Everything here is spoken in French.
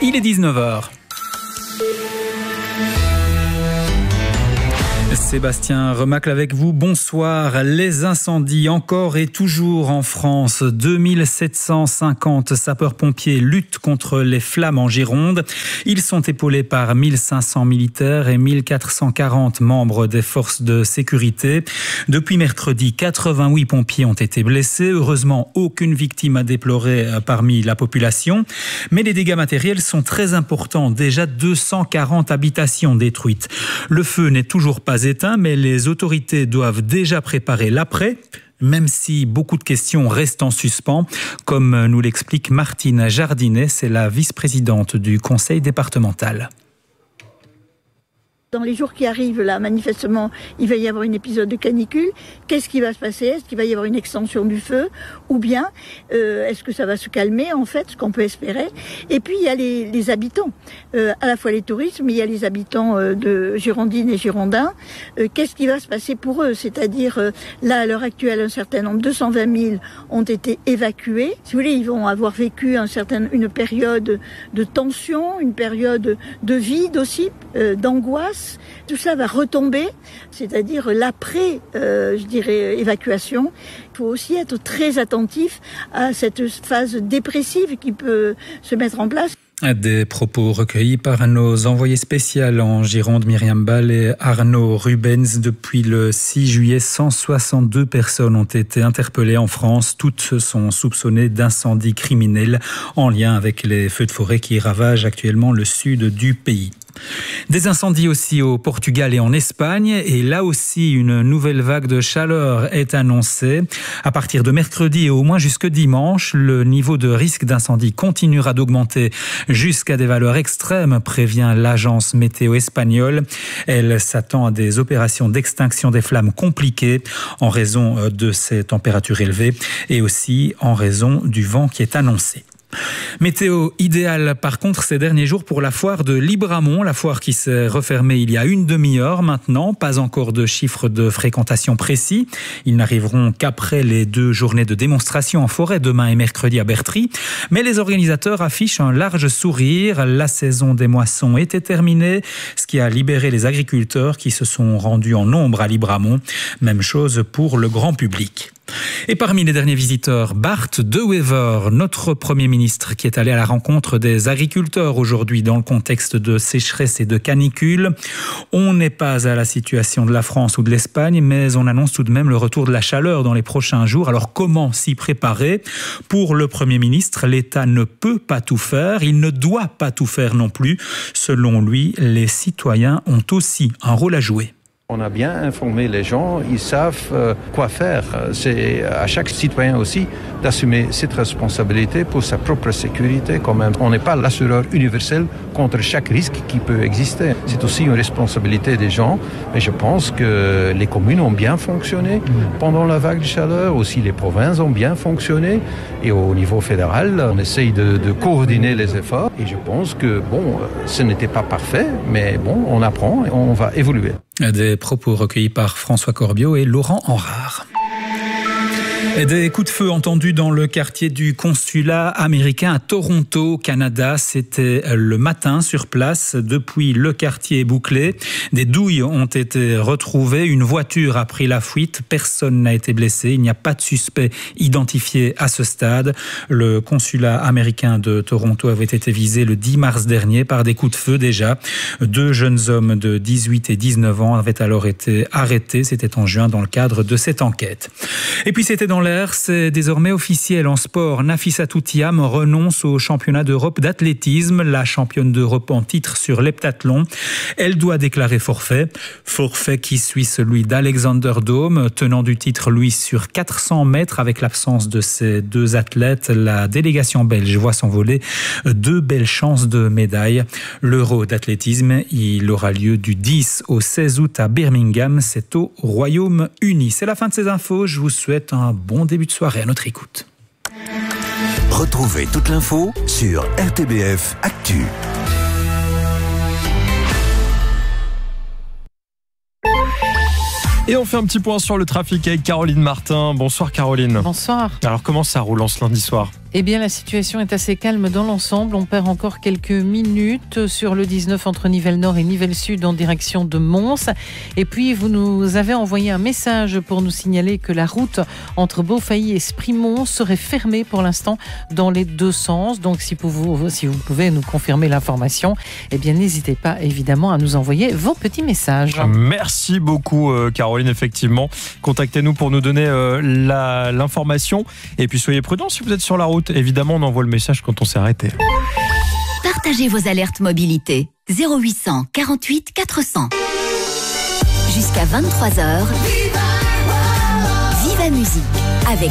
Il est 19h. Sébastien Remacle avec vous, bonsoir. Les incendies encore et toujours en France. 2750 sapeurs-pompiers luttent contre les flammes en Gironde. Ils sont épaulés par 1500 militaires et 1440 membres des forces de sécurité. Depuis mercredi, 88 pompiers ont été blessés. Heureusement, aucune victime à déplorer parmi la population. Mais les dégâts matériels sont très importants. Déjà 240 habitations détruites. Le feu n'est toujours pas éteint, mais les autorités doivent déjà préparer l'après, même si beaucoup de questions restent en suspens, comme nous l'explique Martine Jardinet, c'est la vice-présidente du conseil départemental. Dans les jours qui arrivent, là, manifestement, il va y avoir un épisode de canicule. Qu'est-ce qui va se passer ? Est-ce qu'il va y avoir une extension du feu ? Ou bien, est-ce que ça va se calmer, en fait, ce qu'on peut espérer ? Et puis, il y a les habitants. À la fois les touristes, mais il y a les habitants de Girondines et Girondins. Qu'est-ce qui va se passer pour eux ? C'est-à-dire, là, à l'heure actuelle, un certain nombre, 220 000 ont été évacués. Si vous voulez, ils vont avoir vécu une période de tension, une période de vide aussi, d'angoisse. Tout ça va retomber, c'est-à-dire l'après, évacuation. Il faut aussi être très attentif à cette phase dépressive qui peut se mettre en place. Des propos recueillis par nos envoyés spéciaux en Gironde, Myriam Ball et Arnaud Rubens. Depuis le 6 juillet, 162 personnes ont été interpellées en France. Toutes sont soupçonnées d'incendies criminels en lien avec les feux de forêt qui ravagent actuellement le sud du pays. Des incendies aussi au Portugal et en Espagne, et là aussi une nouvelle vague de chaleur est annoncée. À partir de mercredi et au moins jusque dimanche, le niveau de risque d'incendie continuera d'augmenter jusqu'à des valeurs extrêmes, prévient l'agence météo espagnole. Elle s'attend à des opérations d'extinction des flammes compliquées en raison de ces températures élevées et aussi en raison du vent qui est annoncé. Météo idéale par contre ces derniers jours pour la foire de Libramont, la foire qui s'est refermée il y a une demi-heure maintenant, pas encore de chiffres de fréquentation précis. Ils n'arriveront qu'après les 2 journées de démonstration en forêt demain et mercredi à Bertry. Mais les organisateurs affichent un large sourire. La saison des moissons était terminée, ce qui a libéré les agriculteurs qui se sont rendus en nombre à Libramont. Même chose pour le grand public. Et parmi les derniers visiteurs, Bart De Wever, notre Premier ministre qui est allé à la rencontre des agriculteurs aujourd'hui dans le contexte de sécheresse et de canicule. On n'est pas à la situation de la France ou de l'Espagne, mais on annonce tout de même le retour de la chaleur dans les prochains jours. Alors comment s'y préparer ? Pour le Premier ministre, l'État ne peut pas tout faire, il ne doit pas tout faire non plus. Selon lui, les citoyens ont aussi un rôle à jouer. On a bien informé les gens, ils savent quoi faire. C'est à chaque citoyen aussi d'assumer cette responsabilité pour sa propre sécurité quand même. On n'est pas l'assureur universel contre chaque risque qui peut exister. C'est aussi une responsabilité des gens. Mais je pense que les communes ont bien fonctionné pendant la vague de chaleur. Aussi les provinces ont bien fonctionné. Et au niveau fédéral, on essaye de coordonner les efforts. Et je pense que ce n'était pas parfait, mais on apprend et on va évoluer. Des propos recueillis par François Corbiot et Laurent Enrard. Des coups de feu entendus dans le quartier du consulat américain à Toronto, au Canada. C'était le matin sur place. Depuis, le quartier est bouclé. Des douilles ont été retrouvées. Une voiture a pris la fuite. Personne n'a été blessé. Il n'y a pas de suspect identifié à ce stade. Le consulat américain de Toronto avait été visé le 10 mars dernier par des coups de feu déjà. 2 jeunes hommes de 18 et 19 ans avaient alors été arrêtés. C'était en juin dans le cadre de cette enquête. Et puis c'était dans l'air, c'est désormais officiel en sport. Nafissatou Thiam renonce au championnat d'Europe d'athlétisme. La championne d'Europe en titre sur l'heptathlon. Elle doit déclarer forfait. Forfait qui suit celui d'Alexander Dome, tenant du titre lui sur 400 mètres. Avec l'absence de ces 2 athlètes, la délégation belge voit s'envoler 2 belles chances de médaille. L'Euro d'athlétisme, il aura lieu du 10 au 16 août à Birmingham. C'est au Royaume-Uni. C'est la fin de ces infos. Je vous souhaite un bon début de soirée à notre écoute. Retrouvez toute l'info sur RTBF Actu. Et on fait un petit point sur le trafic avec Caroline Martin. Bonsoir Caroline. Bonsoir. Alors comment ça roule en ce lundi soir ? Eh bien, la situation est assez calme dans l'ensemble. On perd encore quelques minutes sur le 19 entre Nivelles-Nord et Nivelles-Sud en direction de Mons. Et puis, vous nous avez envoyé un message pour nous signaler que la route entre Beaufailly et Sprimont serait fermée pour l'instant dans les deux sens. Donc, si vous pouvez nous confirmer l'information, eh bien, n'hésitez pas évidemment à nous envoyer vos petits messages. Merci beaucoup, Caroline. Effectivement, contactez-nous pour nous donner l'information. Et puis, soyez prudents si vous êtes sur la route. Évidemment, on envoie le message quand on s'est arrêté. Partagez vos alertes mobilité. 0800 48 400. Jusqu'à 23h. Viva Musique avec